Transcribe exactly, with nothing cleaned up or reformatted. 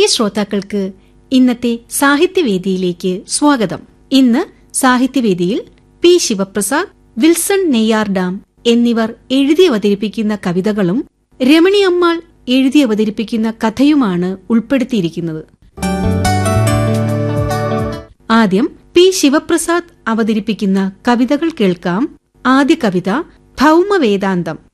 ശ്രോതാക്കൾക്ക് ഇന്നത്തെ സാഹിത്യവേദിയിലേക്ക് സ്വാഗതം. ഇന്ന് സാഹിത്യവേദിയിൽ P Sivaprasad, Wilson Neyyar dam എന്നിവർ എഴുതി അവതരിപ്പിക്കുന്ന കവിതകളും രമണി അമ്മാൾ എഴുതി അവതരിപ്പിക്കുന്ന കഥയുമാണ് ഉൾപ്പെടുത്തിയിരിക്കുന്നത്. ആദ്യം പി ശിവപ്രസാദ് അവതരിപ്പിക്കുന്ന കവിതകൾ കേൾക്കാം. ആദ്യ കവിത ഭൗമവേദാന്തം.